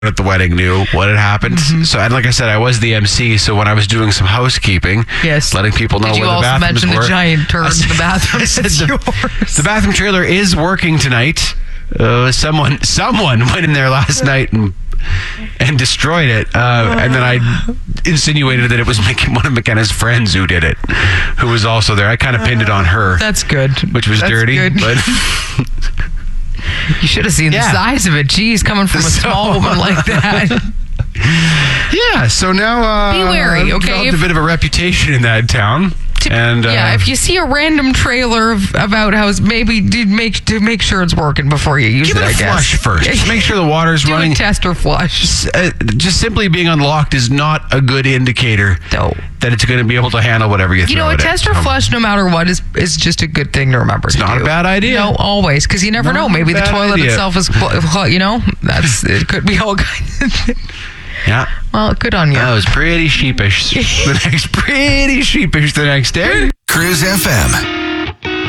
at the wedding knew what had happened. So, and like I said, I was the MC, so when I was doing some housekeeping, letting people know where the bathrooms were. Did you also mention the giant turd in the bathroom? The bathroom trailer is working tonight. Someone went in there last night and destroyed it. And then I insinuated that it was one of McKenna's friends who did it, who was also there. I kind of pinned it on her. That's good. Which was dirty. Good. But you should have seen the size of it. Jeez, coming from a small woman like that. Yeah, so now be wary, okay? Developed a bit of a reputation in that town. And if you see a random trailer of outhouse, maybe make sure it's working before you use it. Give it a flush first. Just make sure the water's running. Do a test or flush. Just simply being unlocked is not a good indicator that it's going to be able to handle whatever you throw at. You know, a test or flush, no matter what, is just a good thing to remember. It's not a bad idea. No, always, because you never know. Maybe the toilet itself is, it could be all kinds of things. Yeah. Well, good on you. I was pretty sheepish. The next day. Cruise FM.